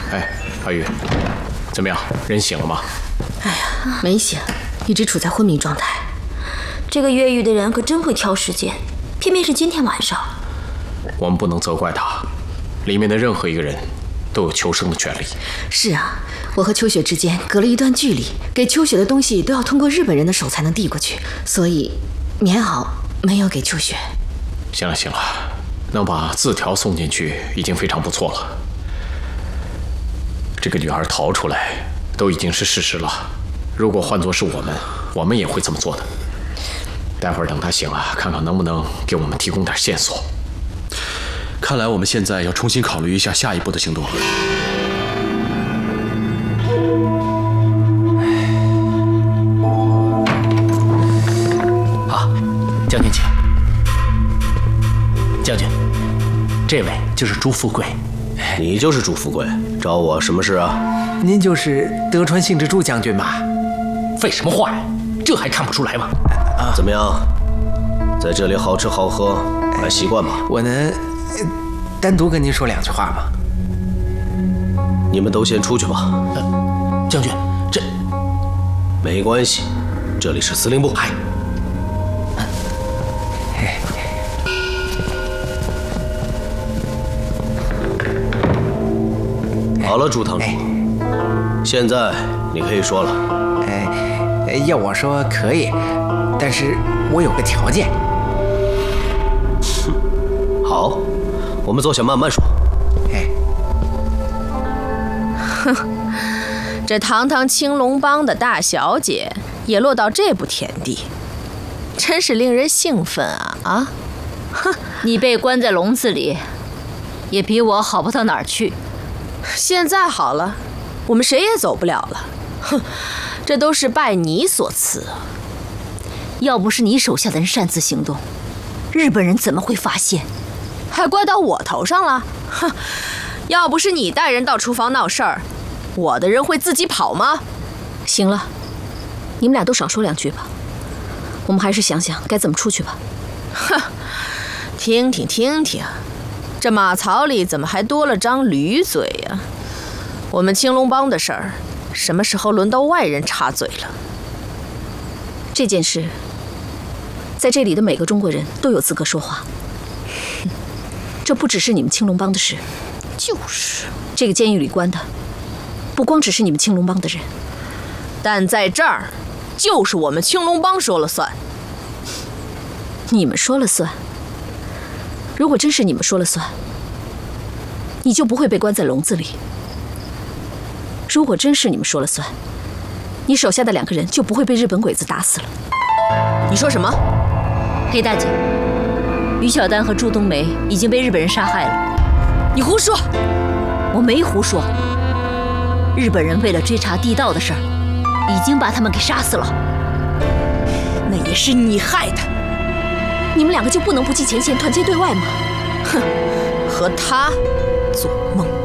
哎，阿玉，怎么样？人醒了吗？ 哎呀，没醒，一直处在昏迷状态。 这个越狱的人可真会挑时间，偏偏是今天晚上。 我们不能责怪他，里面的任何一个人都有求生的权利。 是啊，我和秋雪之间隔了一段距离，给秋雪的东西都要通过日本人的手才能递过去，所以棉袄没有给秋雪。 行了行了，能把字条送进去已经非常不错了。这个女孩逃出来都已经是事实了，如果换作是我们也会这么做的。待会儿等她醒了，看看能不能给我们提供点线索。 看来我们现在要重新考虑一下下一步的行动。 好，将军请。将军，这位就是朱富贵。 你就是朱富贵，找我什么事啊？ 您就是德川信之助将军吧？废什么话呀？这还看不出来吗？ 怎么样，在这里好吃好喝，还习惯吗？ 我能单独跟您说2句话吗？ 你们都先出去吧。 将军，这没关系，这里是司令部。 嗨。 好了，朱堂主，现在你可以说了。 要我说可以，但是我有个条件。 好，我们坐下慢慢说。 哼，这堂堂青龙帮的大小姐也落到这步田地，真是令人兴奋啊！啊， 哼，你被关在笼子里，也比我好不到哪儿去。 现在好了，我们谁也走不了了。哼，这都是拜你所赐啊！ 要不是你手下的人擅自行动，日本人怎么会发现？ 还怪到我头上了？哼！要不是你带人到厨房闹事儿，我的人会自己跑吗？ 行了，你们俩都少说2句吧。我们还是想想该怎么出去吧。 哼，听听，这马槽里怎么还多了张驴嘴呀？我们青龙帮的事儿，什么时候轮到外人插嘴了？ 这件事，在这里的每个中国人都有资格说话。这不只是你们青龙帮的事， 就是这个监狱里关的，不光只是你们青龙帮的人， 但在这儿，就是我们青龙帮说了算。 你们说了算？如果真是你们说了算，你就不会被关在笼子里。如果真是你们说了算，你手下的2个人就不会被日本鬼子打死了。 你说什么？ 黑大姐，于小丹和朱冬梅已经被日本人杀害了。 你胡说！ 我没胡说。日本人为了追查地道的事儿，已经把他们给杀死了。 那也是你害的。 你们2个就不能不计前嫌，团结对外吗？ 哼，和他做梦。